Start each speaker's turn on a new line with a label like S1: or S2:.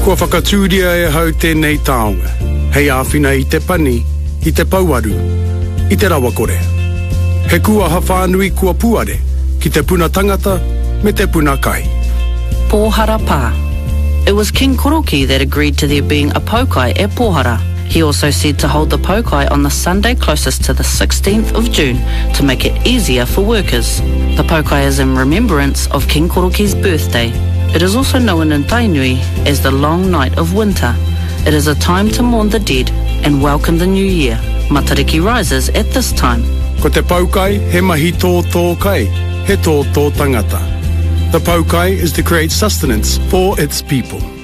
S1: Kua whakatūria e hau tēnei taonga. Hei āwhina I te pani, I te pauaru, I te rawa kore. He kua hawhanui kua puare, ki te puna tangata, me te puna kai.
S2: Pōhara pā. It was King Koroki that agreed to there being a paukai at Pōhara. He also said to hold the paukai on the Sunday closest to the 16th of June to make it easier for workers. The paukai is in remembrance of King Koroki's birthday. It is also known in Tainui as the Long Night of Winter. It is a time to mourn the dead and welcome the new year. Matariki rises at this time.
S1: Ko te paukai, he mahi tō kai, he tō tangata. The paukai is to create sustenance for its people.